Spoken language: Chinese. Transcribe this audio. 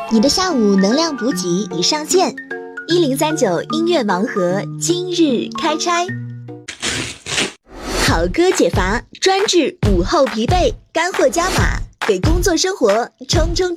你的下午能量补给已上线，1039音乐盲盒今日开拆。好歌解乏，专治午后疲惫，干货加码，给工作生活冲冲冲。